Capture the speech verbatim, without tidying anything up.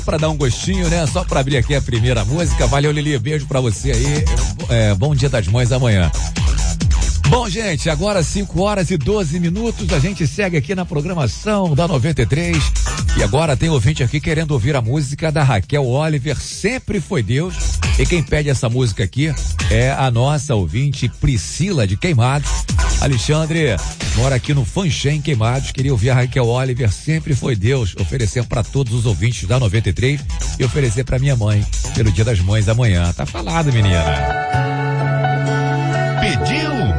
Pra dar um gostinho, né? Só pra abrir aqui a primeira música. Valeu, Lili. Beijo pra você aí. É, bom Dia das Mães amanhã. Bom, gente, agora cinco horas e doze minutos, a gente segue aqui na programação da noventa e três e agora tem ouvinte aqui querendo ouvir a música da Raquel Oliver, Sempre Foi Deus, e quem pede essa música aqui é a nossa ouvinte Priscila de Queimados. Alexandre mora aqui no Fanchen Queimados, queria ouvir a Raquel Oliver, Sempre Foi Deus, oferecer para todos os ouvintes da noventa e três e oferecer para minha mãe pelo Dia das Mães amanhã. Tá falado, menina.